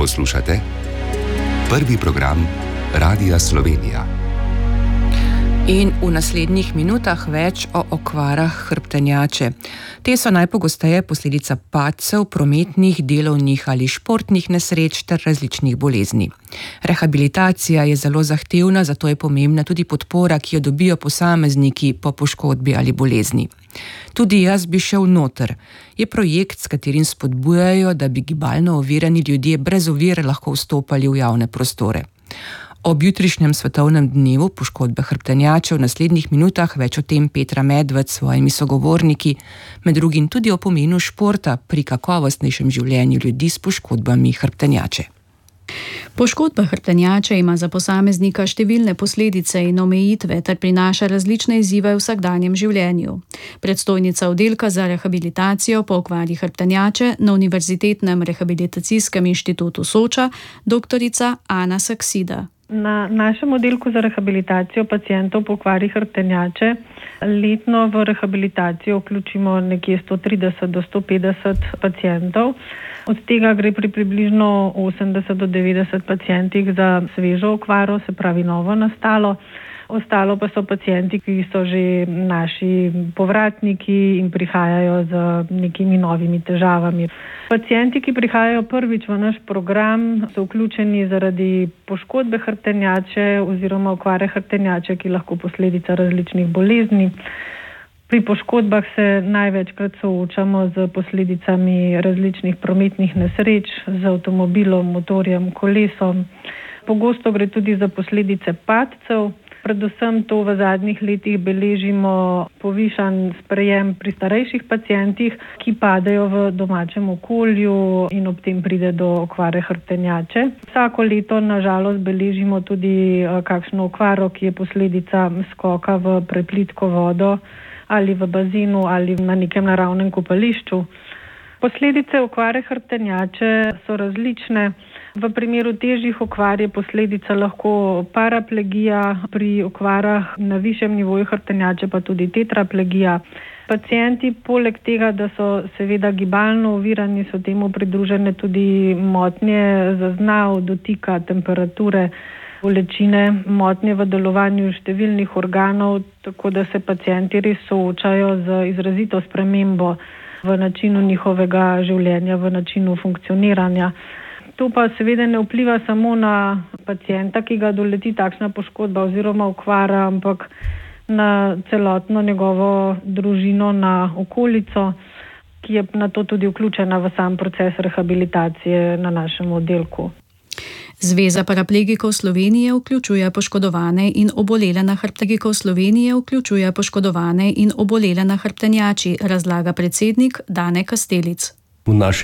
Poslušate prvi program Radia Slovenija. In v naslednjih minutah več o okvarah hrbtenjače. Te so najpogosteje posledica padcev, prometnih, delovnih ali športnih nesreč ter različnih bolezni. Rehabilitacija je zelo zahtevna, zato je pomembna tudi podpora, ki jo dobijo posamezniki po poškodbi ali bolezni. Tudi Jaz bi šel noter je projekt, s katerim spodbujajo, da bi gibalno ovirani ljudje brez ovir lahko vstopali v javne prostore. Ob jutrišnjem svetovnem dnevu poškodbe hrbtenjače v naslednjih minutah več o tem Petra Medved s svojimi sogovorniki, med drugim tudi o pomenu športa pri kakovostnejšem življenju ljudi s poškodbami hrbtenjače. Poškodba hrbtenjače ima za posameznika številne posledice in omejitve ter prinaša različne izzive v vsakdanjem življenju. Predstojnica oddelka za rehabilitacijo po okvari hrbtenjače na Univerzitetnem rehabilitacijskem inštitutu Soča, doktorica Ana Saksida. Na našem oddelku za rehabilitacijo pacientov po okvari hrbtenjače letno v rehabilitacijo vključimo nekje 130 do 150 pacientov. Od tega gre pri približno 80 do 90 pacientih za svežo okvaro, se pravi novo nastalo. Ostalo pa so pacienti, ki so že naši povratniki in prihajajo z nekimi novimi težavami. Pacienti, ki prihajajo prvič v naš program, so vključeni zaradi poškodbe hrbtenjače oziroma okvare hrbtenjače, ki lahko posledica različnih bolezni. Pri poškodbah se največkrat soočamo z posledicami različnih prometnih nesreč, z avtomobilom, motorjem, kolesom. Pogosto gre tudi za posledice padcev. Predvsem to v zadnjih letih beležimo povišan sprejem pri starejših pacientih, ki padejo v domačem okolju in ob tem pride do okvare hrbtenjače. Vsako leto nažalost beležimo tudi kakšno okvaro, ki je posledica skoka v preplitko vodo ali v bazenu ali na nekem naravnem kopališču. Posledice okvare hrbtenjače so različne. V primeru težjih okvar je posledica lahko paraplegija, pri okvarah na višjem nivoju hrbtenjače pa tudi tetraplegija. Pacienti poleg tega, da so seveda gibalno ovirani, so temu pridružene tudi motnje zaznav, dotika, temperature, bolečine, motnje v delovanju številnih organov, tako da se pacienti res soočajo z izrazito spremembo v načinu njihovega življenja, v načinu funkcioniranja. To pa seveda ne vpliva samo na pacienta, ki ga doleti takšna poškodba oziroma okvara, ampak na celotno njegovo družino, na okolico, ki je na to tudi vključena v sam proces rehabilitacije na našem oddelku. Zveza paraplegikov Slovenije vključuje poškodovane in obolele na hrbtenjači, razlaga predsednik Dane Kastelic. V naši